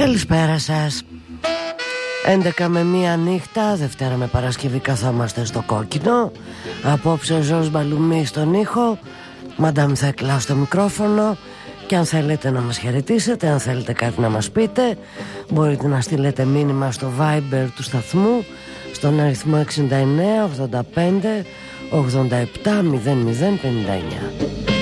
Καλησπέρα σας. 11 με 1 νύχτα, Δευτέρα με Παρασκευή καθόμαστε στο κόκκινο. Απόψε Ζως Μπαλουμί στον ήχο, Μαντάμ Θέκλα στο μικρόφωνο. Και αν θέλετε να μας χαιρετήσετε, αν θέλετε κάτι να μας πείτε, μπορείτε να στείλετε μήνυμα στο Viber του σταθμού στον αριθμό 69 85 87 00 59.